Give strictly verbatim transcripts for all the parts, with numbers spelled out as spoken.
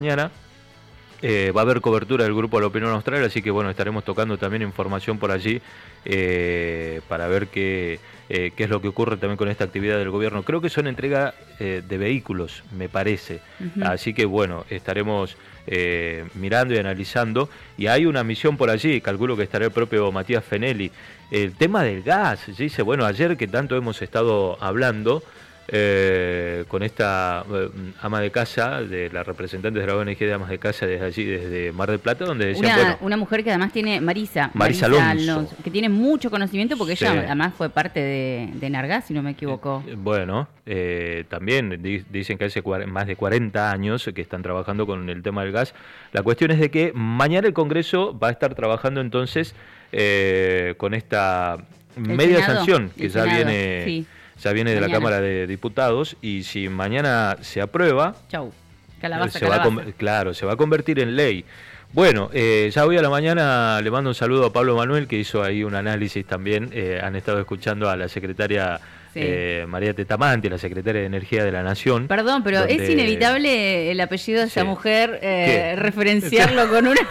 Mañana eh, va a haber cobertura del Grupo de la Opinión Austral, así que bueno, estaremos tocando también información por allí eh, para ver qué, eh, qué es lo que ocurre también con esta actividad del gobierno. Creo que son entrega eh, de vehículos, me parece. Uh-huh. Así que bueno, estaremos eh, mirando y analizando. Y hay una misión por allí, calculo que estará el propio Matías Fenelli. El tema del gas, dice, bueno, ayer que tanto hemos estado hablando, Eh, con esta eh, ama de casa, de la representante de la O N G de amas de casa desde allí, desde Mar del Plata, donde decían, una, bueno... Una mujer que además tiene, Marisa, Marisa, Marisa Alonso, Alonso, que tiene mucho conocimiento porque sí. ella además fue parte de, de Nargaz, si no me equivoco. Eh, bueno, eh, también di, dicen que hace más de cuarenta años que están trabajando con el tema del gas. La cuestión es de que mañana el Congreso va a estar trabajando entonces eh, con esta el media Senado, sanción que ya Senado, viene... Sí. Ya viene de mañana. La Cámara de Diputados, y si mañana se aprueba, Chau. Calabaza, se calabaza. Va a, claro, se va a convertir en ley. Bueno, eh, ya hoy a la mañana le mando un saludo a Pablo Manuel, que hizo ahí un análisis también. Eh, han estado escuchando a la secretaria sí. eh, María Tetamanti, la secretaria de Energía de la Nación. Perdón, pero donde... es inevitable el apellido de esa sí. mujer, eh, referenciarlo con una...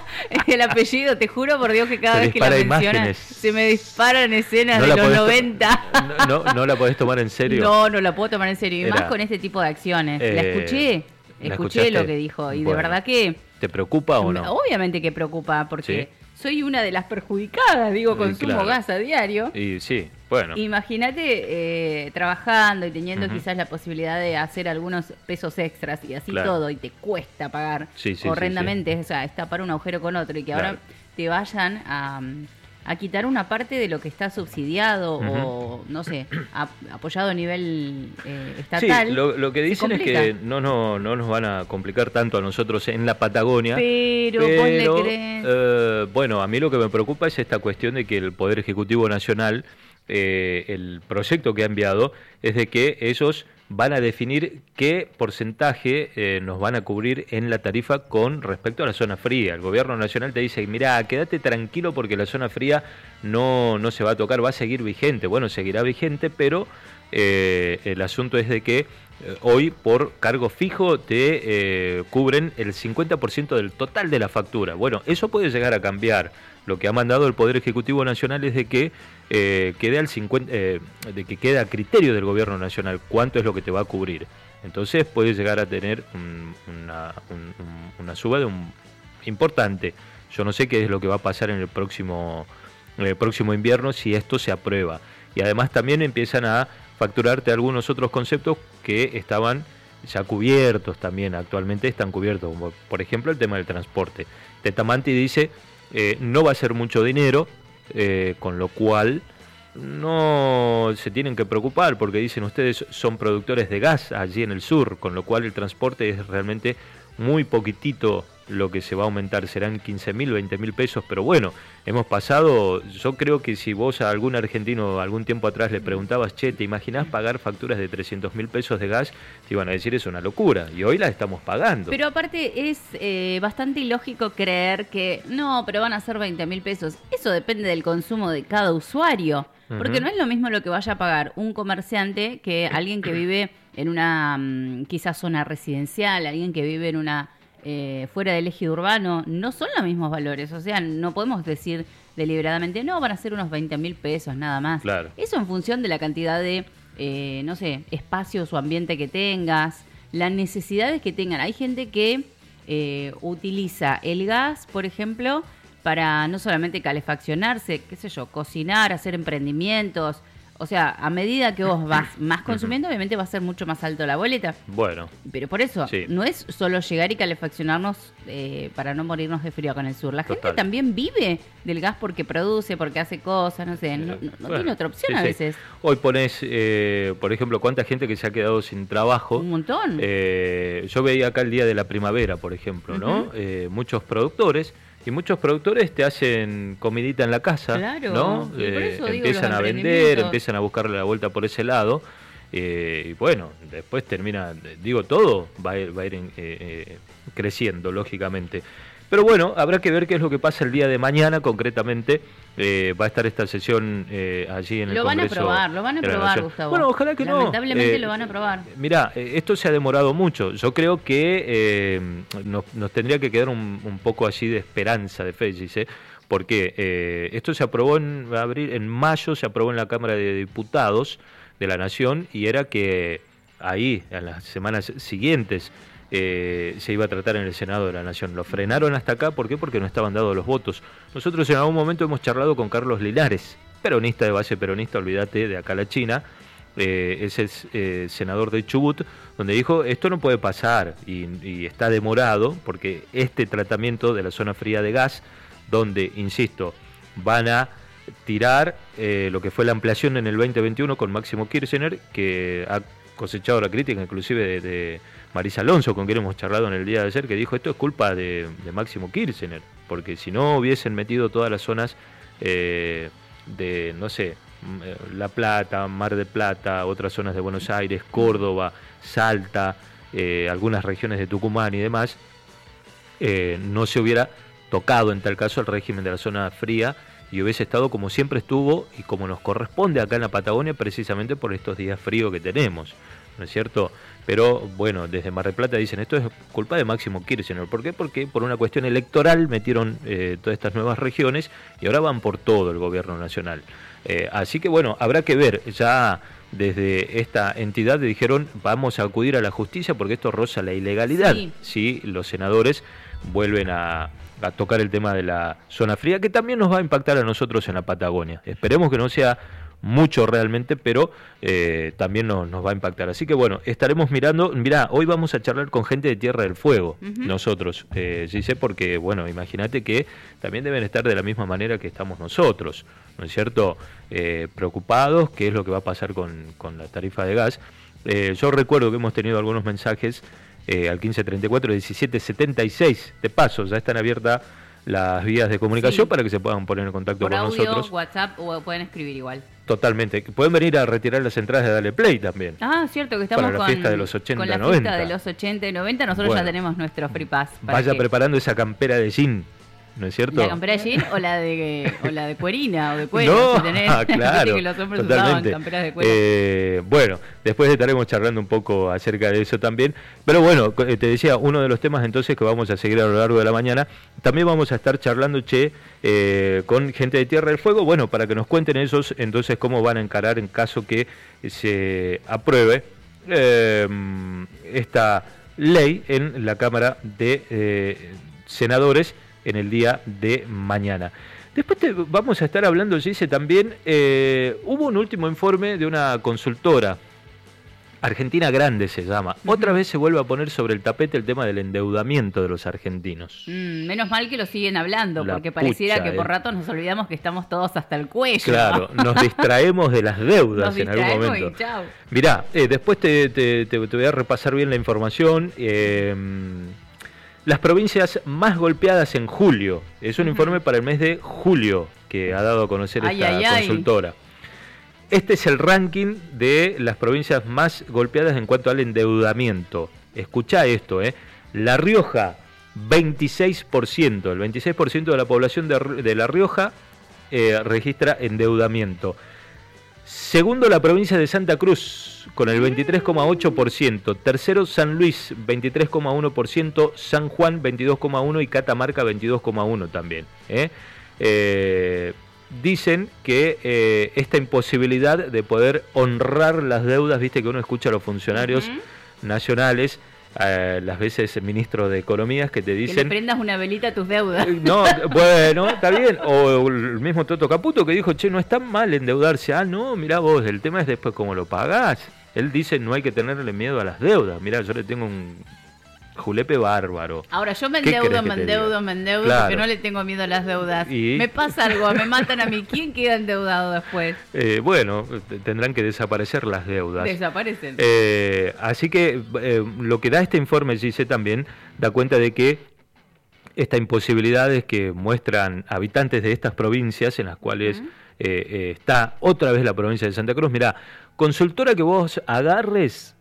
El apellido, te juro por Dios que cada vez que la mencionas se me disparan escenas no de los noventa. No, no, no la podés tomar en serio. No, no la puedo tomar en serio. Y Era, más con este tipo de acciones. Eh, la escuché, la escuché lo que dijo. Y bueno, de verdad que... ¿Te preocupa o no? Obviamente que preocupa, porque ¿sí? soy una de las perjudicadas, digo, consumo claro. gas a diario. Y sí, bueno. Imagínate eh, trabajando y teniendo uh-huh. quizás la posibilidad de hacer algunos pesos extras y así claro. todo, y te cuesta pagar sí, sí, horrendamente, sí, sí. o sea, es tapar un agujero con otro, y que claro. ahora te vayan a, a quitar una parte de lo que está subsidiado uh-huh. o, no sé, a, apoyado a nivel eh, estatal. Sí, lo, lo que dicen es que no, no, no nos van a complicar tanto a nosotros en la Patagonia. Pero, pero vos le crees. Eh, bueno, a mí lo que me preocupa es esta cuestión de que el Poder Ejecutivo Nacional, eh, el proyecto que ha enviado, es de que ellos van a definir qué porcentaje eh, nos van a cubrir en la tarifa con respecto a la zona fría. El gobierno nacional te dice, mirá, quédate tranquilo porque la zona fría no, no se va a tocar, va a seguir vigente. Bueno, seguirá vigente, pero eh, el asunto es de que eh, hoy por cargo fijo te eh, cubren el cincuenta por ciento del total de la factura. Bueno, eso puede llegar a cambiar. Lo que ha mandado el Poder Ejecutivo Nacional es de que eh, quede al cincuenta, eh, de que quede a criterio del Gobierno Nacional cuánto es lo que te va a cubrir. Entonces puede llegar a tener un, una, un, una suba de un importante. Yo no sé qué es lo que va a pasar en el próximo, en el próximo invierno si esto se aprueba. Y además también empiezan a facturarte algunos otros conceptos que estaban ya cubiertos también, actualmente están cubiertos, como por ejemplo el tema del transporte. Tetamanti dice... Eh, no va a ser mucho dinero, eh, con lo cual no se tienen que preocupar, porque dicen ustedes son productores de gas allí en el sur, con lo cual el transporte es realmente muy poquitito lo que se va a aumentar, serán quince mil, veinte mil pesos, pero bueno, hemos pasado, yo creo que si vos a algún argentino algún tiempo atrás le preguntabas, che, ¿te imaginás pagar facturas de trescientos mil pesos de gas? Te iban a decir, es una locura, y hoy la estamos pagando. Pero aparte es eh, bastante ilógico creer que, no, pero van a ser veinte mil pesos, eso depende del consumo de cada usuario, porque uh-huh. no es lo mismo lo que vaya a pagar un comerciante que alguien que vive en una um, quizás zona residencial, alguien que vive en una... Eh, fuera del eje urbano, no son los mismos valores, o sea, no podemos decir deliberadamente, no, van a ser unos veinte mil pesos nada más. Claro. Eso en función de la cantidad de, eh, no sé, espacios o ambiente que tengas, las necesidades que tengan. Hay gente que eh, utiliza el gas, por ejemplo, para no solamente calefaccionarse, qué sé yo, cocinar, hacer emprendimientos. O sea, a medida que vos vas más consumiendo, obviamente va a ser mucho más alto la boleta. Bueno. Pero por eso, sí. no es solo llegar y calefaccionarnos eh, para no morirnos de frío acá en el sur. La Total. gente también vive del gas porque produce, porque hace cosas, no sé, no, no, no bueno, tiene otra opción sí, a sí. veces. Hoy pones, eh, por ejemplo, cuánta gente que se ha quedado sin trabajo. Un montón. Eh, yo veía acá el Día de la Primavera, por ejemplo, uh-huh. ¿no? Eh, muchos productores... Y muchos productores te hacen comidita en la casa, claro, ¿no? Eh, empiezan a vender, empiezan a buscarle la vuelta por ese lado. Eh, y bueno, después termina, digo, todo va a ir, va a ir eh, eh, creciendo, lógicamente. Pero bueno, habrá que ver qué es lo que pasa el día de mañana concretamente. Eh, va a estar esta sesión eh, allí en el Lo van Congreso a aprobar, lo van a de la aprobar, Nación. Gustavo. Bueno, ojalá que no. Lamentablemente Eh, lo van a aprobar. Mirá, eh, esto se ha demorado mucho. Yo creo que eh, nos, nos tendría que quedar un, un poco allí de esperanza, de fe, ¿sí? Porque eh, esto se aprobó en abril, en mayo se aprobó en la Cámara de Diputados de la Nación, y era que ahí, en las semanas siguientes, eh, se iba a tratar en el Senado de la Nación. Lo frenaron hasta acá, ¿por qué? Porque no estaban dados los votos. Nosotros en algún momento hemos charlado con Carlos Linares, peronista de base peronista, olvídate, de acá a la China, eh, ese es eh, senador de Chubut, donde dijo, esto no puede pasar, y, y está demorado, porque este tratamiento de la zona fría de gas, donde, insisto, van a tirar eh, lo que fue la ampliación en el veinte veintiuno con Máximo Kirchner, que ha cosechado la crítica inclusive de, de Marisa Alonso, con quien hemos charlado en el día de ayer, que dijo, esto es culpa de, de Máximo Kirchner, porque si no hubiesen metido todas las zonas eh, de, no sé, La Plata, Mar del Plata, otras zonas de Buenos Aires, Córdoba, Salta, eh, algunas regiones de Tucumán y demás, eh, no se hubiera tocado en tal caso el régimen de la zona fría, y hubiese estado como siempre estuvo y como nos corresponde acá en la Patagonia, precisamente por estos días fríos que tenemos, ¿no es cierto? Pero bueno, desde Mar del Plata dicen, esto es culpa de Máximo Kirchner. ¿Por qué? Porque por una cuestión electoral metieron eh, todas estas nuevas regiones y ahora van por todo el gobierno nacional. Eh, así que bueno, habrá que ver, ya desde esta entidad dijeron, vamos a acudir a la justicia porque esto roza la ilegalidad, sí. Si los senadores vuelven a... a tocar el tema de la zona fría, que también nos va a impactar a nosotros en la Patagonia. Esperemos que no sea mucho realmente, pero eh, también nos, nos va a impactar. Así que bueno, estaremos mirando. Mirá, hoy vamos a charlar con gente de Tierra del Fuego, uh-huh. nosotros, eh, sí sé, porque bueno, imagínate que también deben estar de la misma manera que estamos nosotros, ¿no es cierto? Eh, preocupados, qué es lo que va a pasar con, con la tarifa de gas. Eh, yo recuerdo que hemos tenido algunos mensajes Eh, al quince treinta y cuatro diecisiete setenta y seis. De paso, ya están abiertas las vías de comunicación, sí, para que se puedan poner en contacto por con audio, nosotros. WhatsApp, o pueden escribir igual. Totalmente. Pueden venir a retirar las entradas de Dale Play también. Ah, cierto, que estamos para la con, fiesta de los ochenta, con la noventa. fiesta de los ochenta y noventa. Nosotros bueno, ya tenemos nuestro Free Pass. Vaya que... preparando esa campera de jean, ¿no es cierto? ¿La campera de jean o la de o la de cuerina o de cuero? No, si tenés, ah, claro, que los hombres totalmente. usaban camperas de cuero. Eh, bueno, después estaremos charlando un poco acerca de eso también. Pero bueno, te decía, uno de los temas entonces que vamos a seguir a lo largo de la mañana, también vamos a estar charlando, che, eh, con gente de Tierra del Fuego, bueno, para que nos cuenten esos, entonces, cómo van a encarar en caso que se apruebe eh, esta ley en la Cámara de eh, Senadores en el día de mañana. Después te, vamos a estar hablando, Gise, también, eh, hubo un último informe de una consultora, Argentina Grande se llama. Uh-huh. Otra vez se vuelve a poner sobre el tapete el tema del endeudamiento de los argentinos. Mm, menos mal que lo siguen hablando, La porque pareciera pucha, que por eh. rato nos olvidamos que estamos todos hasta el cuello. Claro, nos distraemos de las deudas nos en algún momento. Y chau. Mirá, eh, después te, te, te, te voy a repasar bien la información. Eh, Las provincias más golpeadas en julio. Es un uh-huh. informe para el mes de julio que ha dado a conocer ay, esta ay, consultora. Ay. Este es el ranking de las provincias más golpeadas en cuanto al endeudamiento. Escuchá esto, ¿eh? La Rioja, veintiséis por ciento. El veintiséis por ciento de la población de, de La Rioja eh, registra endeudamiento. Segundo, la provincia de Santa Cruz, con el veintitrés coma ocho por ciento. Tercero, San Luis, veintitrés coma uno por ciento. San Juan, veintidós coma uno por ciento. Y Catamarca, veintidós coma uno por ciento también. ¿eh? Eh, dicen que eh, esta imposibilidad de poder honrar las deudas, viste que uno escucha a los funcionarios uh-huh. nacionales, eh, las veces ministros de Economía, que te dicen... Que le prendas una velita a tus deudas. No, bueno, está bien. O el mismo Toto Caputo que dijo, che, no está mal endeudarse. Ah, no, mirá vos, el tema es después cómo lo pagás. Él dice, no hay que tenerle miedo a las deudas. Mirá, yo le tengo un julepe bárbaro. Ahora, yo me endeudo, me endeudo, me endeudo, claro. porque no le tengo miedo a las deudas. ¿Y? Me pasa algo, me matan a mí. ¿Quién queda endeudado después? Eh, bueno, tendrán que desaparecer las deudas. Desaparecen. Eh, así que eh, lo que da este informe, Gise, también da cuenta de que esta imposibilidad es que muestran habitantes de estas provincias, en las cuales uh-huh. eh, eh, está otra vez la provincia de Santa Cruz. Mirá, consultora que vos agarres,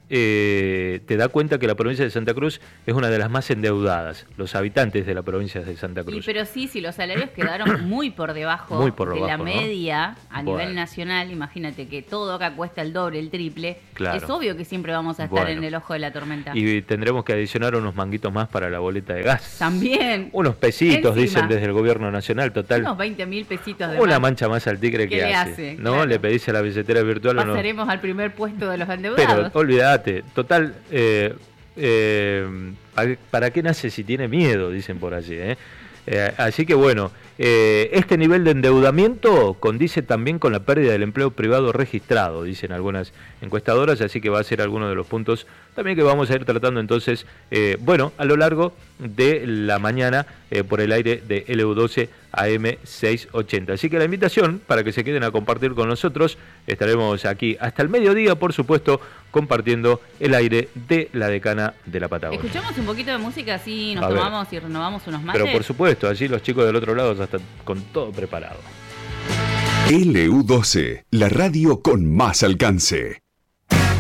eh, te da cuenta que la provincia de Santa Cruz es una de las más endeudadas, los habitantes de la provincia de Santa Cruz. Y pero sí, si los salarios quedaron muy por debajo muy por de debajo, la media, ¿no? A Bueno. nivel nacional, imagínate que todo acá cuesta el doble, el triple, Claro. es obvio que siempre vamos a estar Bueno. en el ojo de la tormenta. Y tendremos que adicionar unos manguitos más para la boleta de gas. También. Unos pesitos, Encima. dicen desde el gobierno nacional, total. Unos veinte mil pesitos de Una más. mancha más al tigre que ¿Qué le hace. hace? ¿No? Claro. Le pedís a la billetera virtual o no. Pasaremos al primer puesto de los Pero endeudados. olvídate, total, eh, eh, ¿para, ¿para qué nace si tiene miedo? Dicen por allí. ¿eh? Eh, así que bueno, eh, este nivel de endeudamiento condice también con la pérdida del empleo privado registrado, dicen algunas encuestadoras, así que va a ser alguno de los puntos también que vamos a ir tratando entonces, eh, bueno, a lo largo de la mañana eh, por el aire de L U doce A M seiscientos ochenta. Así que la invitación para que se queden a compartir con nosotros, estaremos aquí hasta el mediodía, por supuesto, compartiendo el aire de la decana de la Patagonia. Escuchamos un poquito de música, así nos A ver. tomamos y renovamos unos mates. Pero por supuesto, allí los chicos del otro lado ya están con todo preparado. L U doce, la radio con más alcance.